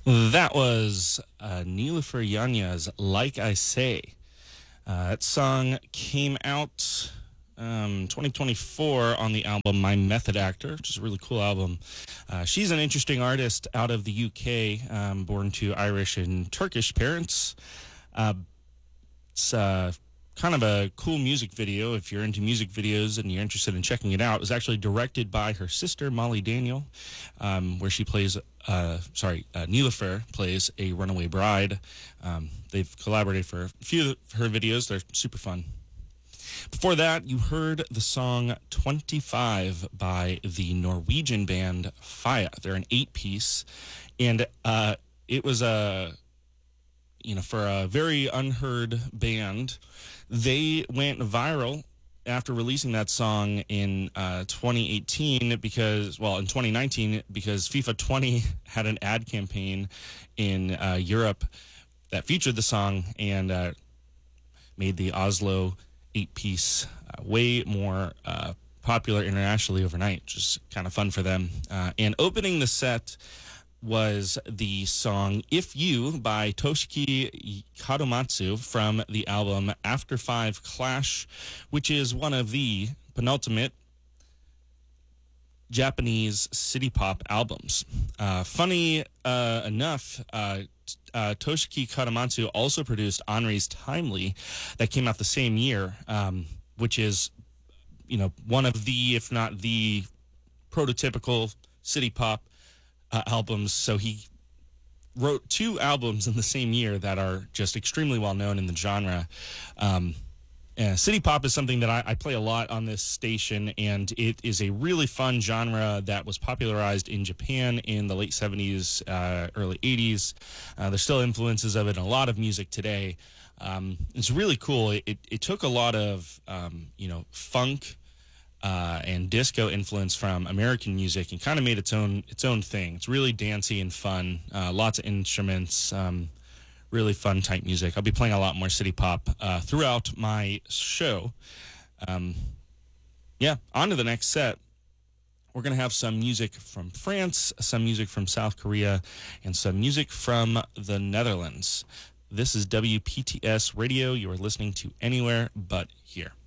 That was Nilüfer Yanya's Like I Say. That song came out 2024 on the album My Method Actor, which is a really cool album. She's an interesting artist out of the UK, born to Irish and Turkish parents. It's kind of a cool music video. If you're into music videos and you're interested in checking it out, it was actually directed by her sister, Molly Daniel, where she plays, Nilüfer plays a runaway bride. They've collaborated for a few of her videos. They're super fun. Before that, you heard the song 25 by the Norwegian band Faya. They're an 8-piece, and it was for a very unheard band. They went viral after releasing that song in 2019 because FIFA 20 had an ad campaign in Europe that featured the song and made the Oslo 8-piece way more popular internationally overnight, which is kind of fun for them. And opening the set was the song If You by Toshiki Kadomatsu from the album After Five Clash, which is one of the penultimate Japanese city pop albums. Funny enough, Toshiki Kadomatsu also produced Henri's Timely that came out the same year, which is, one of the, if not the prototypical city pop albums. So he wrote 2 albums in the same year that are just extremely well known in the genre. City pop is something that I play a lot on this station, and it is a really fun genre that was popularized in Japan in the late 70s, early 80s. There's still influences of it in a lot of music today. It's really cool. It took a lot of, funk and disco influence from American music and kind of made its own thing. It's really dancey and fun. Lots of instruments. Really fun type music. I'll be playing a lot more city pop throughout my show. On to the next set. We're going to have some music from France, some music from South Korea, and some music from the Netherlands. This is WPTS Radio. You are listening to Anywhere But Here.